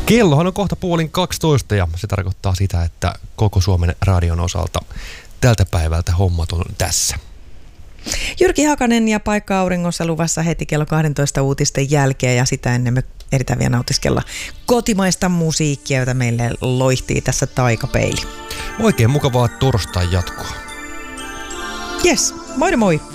Kellohan on kohta 11:30 ja se tarkoittaa sitä, että koko Suomen radion osalta tältä päivältä hommat on tässä. Jyrki Hakanen ja Paikka auringossa luvassa heti kello 12 uutisten jälkeen ja sitä ennen me ehditään vielä nautiskella kotimaista musiikkia, jota meille loihtii tässä taikapeili. Oikein mukavaa torstai jatkoa. Yes, moi moi!